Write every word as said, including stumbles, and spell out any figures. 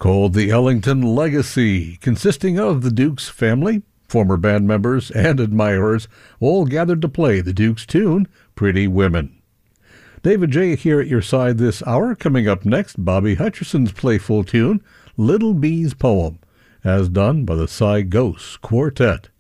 called The Ellington Legacy, consisting of the Dukes family, former band members, and admirers, all gathered to play the Dukes' tune, Pretty Women. David J. here at your side this hour. Coming up next, Bobby Hutcherson's playful tune, Little Bee's Poem, as done by the Cy Ghost Quartet.